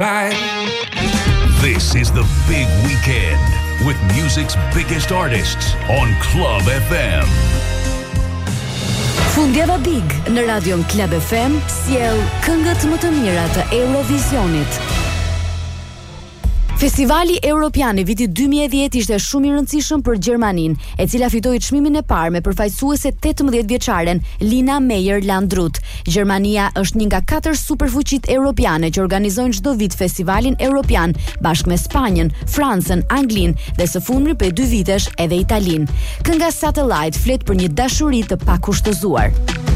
This is the big weekend with music's biggest artists on Club FM. Fundjava Big në radion Club FM sjell këngët më të mira të Eurovisionit. Festivali Europian i vitit 2010 ishte shumë i rëndësishëm për Gjermaninë, e cila fitoi çmimin e parë me përfaqësuese 18 vjeçaren Lina Meyer-Landrut. Gjermania është një nga 4 superfuqitë europiane që organizojnë çdo vit festivalin Europian bashkë me Spanjën, Francën, Anglinë dhe së fundmi prej 2 vitesh edhe Italinë. Kënga Satellite flet për një dashuri të pakushtëzuar.